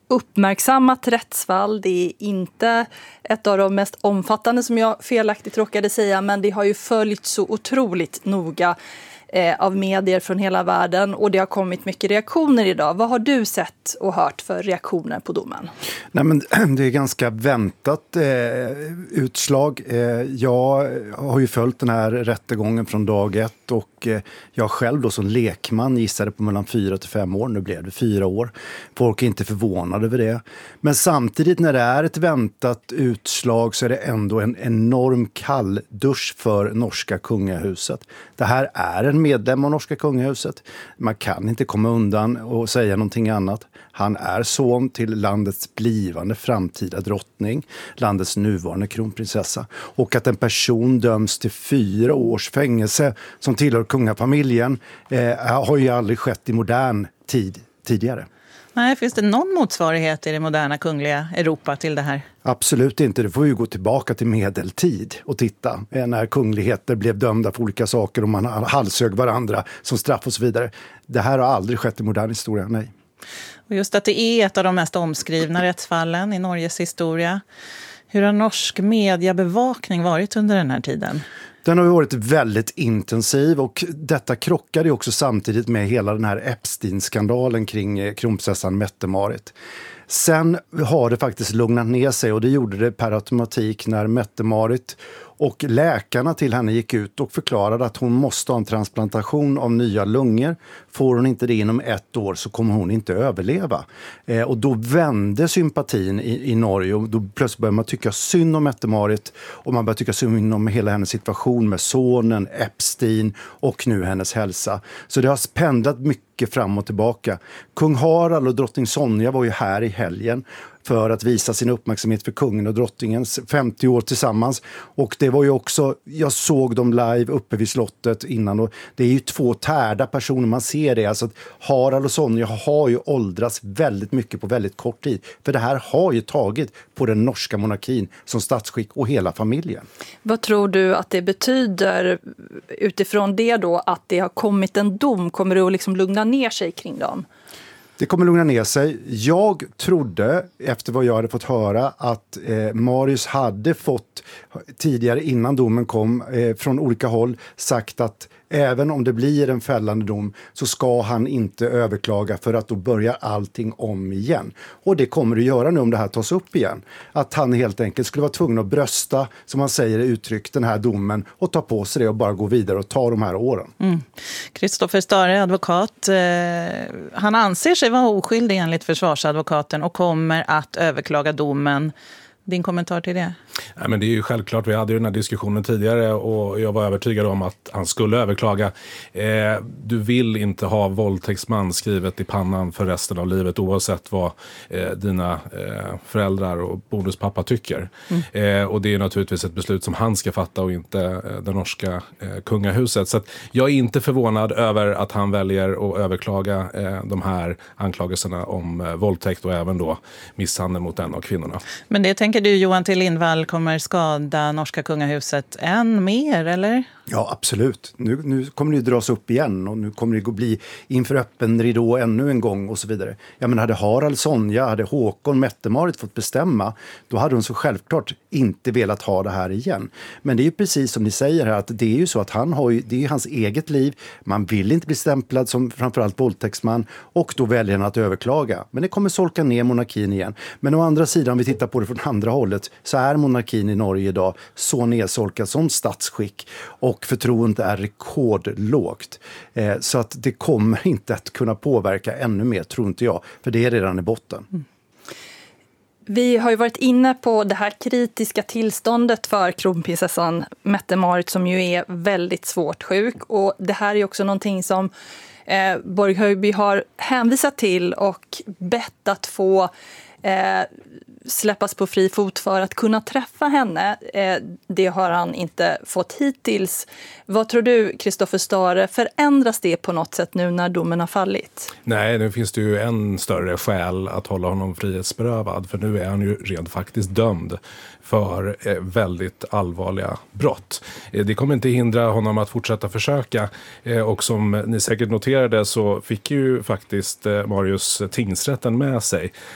uppmärksammat rättsfall. Det är inte ett av de mest omfattande som jag felaktigt råkade säga, men det har ju följt så otroligt noga av medier från hela världen och det har kommit mycket reaktioner idag. Vad har du sett och hört för reaktioner på domen? Nej, men det är ganska väntat utslag. Jag har ju följt den här rättegången från dag ett och jag själv då som lekman gissade på mellan 4 till 5 år. Nu blev det 4 år. Folk är inte förvånade över det. Men samtidigt när det är ett väntat utslag så är det ändå en enorm kalldusch för norska kungahuset. Det här är en medlem av norska kungahuset. Man kan inte komma undan och säga någonting annat. Han är son till landets blivande framtida drottning, landets nuvarande kronprinsessa. Och att en person döms till 4 års fängelse som tillhör kungafamiljen har ju aldrig skett i modern tid tidigare. Nej, finns det någon motsvarighet i det moderna kungliga Europa till det här? Absolut inte. Det får ju gå tillbaka till medeltid och titta. När kungligheter blev dömda för olika saker och man halshög varandra som straff och så vidare. Det här har aldrig skett i modern historia, nej. Och just att det är ett av de mest omskrivna rättsfallen i Norges historia. Hur har norsk mediebevakning varit under den här tiden? Den har varit väldigt intensiv och detta krockade också samtidigt med hela den här Epstein-skandalen kring kronprinsessan Mette-Marit. Sen har det faktiskt lugnat ner sig och det gjorde det per automatik när Mette-Marit och läkarna till henne gick ut och förklarade att hon måste ha en transplantation av nya lungor. Får hon inte det inom 1 år så kommer hon inte överleva. Och då vände sympatin i Norge och då plötsligt började man tycka synd om Mette-Marit och man började tycka synd om hela hennes situation med sonen, Epstein och nu hennes hälsa. Så det har pendlat mycket fram och tillbaka. Kung Harald och drottning Sonja var ju här i helgen för att visa sin uppmärksamhet för kungen och drottningens 50 år tillsammans. Och det var ju också, jag såg dem live uppe vid slottet innan och det är ju 2 tärda personer, man ser det. Alltså att Harald och Sonja har ju åldrats väldigt mycket på väldigt kort tid. För det här har ju tagit på den norska monarkin som statsskick och hela familjen. Vad tror du att det betyder utifrån det då att det har kommit en dom? Kommer det att liksom lugna ner sig kring dem? Det kommer lugna ner sig. Jag trodde, efter vad jag hade fått höra, att Marius hade fått tidigare innan domen kom från olika håll sagt att även om det blir en fällande dom så ska han inte överklaga för att då börjar allting om igen. Och det kommer det göra nu om det här tas upp igen. Att han helt enkelt skulle vara tvungen att brösta, som man säger i uttryck, den här domen och ta på sig det och bara gå vidare och ta de här åren. Kristoffer Stare, advokat, han anser sig vara oskyldig enligt försvarsadvokaten och kommer att överklaga domen. Din kommentar till det? Nej, men det är ju självklart, vi hade ju den här diskussionen tidigare och jag var övertygad om att han skulle överklaga. Du vill inte ha våldtäktsman skrivet i pannan för resten av livet oavsett vad dina föräldrar och bonuspappa tycker. Och det är naturligtvis ett beslut som han ska fatta och inte det norska kungahuset. Så att jag är inte förvånad över att han väljer att överklaga de här anklagelserna om våldtäkt och även då misshandel mot en av kvinnorna. Men det tänker du, Johan T. Lindvall, kommer skada norska kungahuset än mer, eller? Ja, absolut. Nu kommer det dras upp igen och nu kommer det att bli inför öppen ridå ännu en gång och så vidare. Ja, men hade Harald, Sonja, hade Håkon, Mette-Marit fått bestämma, då hade hon så självklart inte velat ha det här igen. Men det är ju precis som ni säger här, att det är ju så att han har ju, det är ju hans eget liv. Man vill inte bli stämplad som framförallt våldtäktsman och då väljer han att överklaga. Men det kommer solka ner monarkin igen. Men å andra sidan, om vi tittar på det från andra hållet, så är monarkin i Norge idag så nedsolkad som statsskick och förtroendet är rekordlågt. Så att det kommer inte att kunna påverka ännu mer, tror inte jag. För det är redan i botten. Vi har ju varit inne på det här kritiska tillståndet för kronprinsessan Mette-Marit som ju är väldigt svårt sjuk. Och det här är också någonting som Borg Höjby har hänvisat till och bett att få släppas på fri fot för att kunna träffa henne. Det har han inte fått hittills. Vad tror du, Kristoffer Stare, förändras det på något sätt nu när domen har fallit? Nej, nu finns det ju en större skäl att hålla honom frihetsberövad, för nu är han ju rent faktiskt dömd för väldigt allvarliga brott. Det kommer inte hindra honom att fortsätta försöka, och som ni säkert noterade så fick ju faktiskt Marius tingsrätten med sig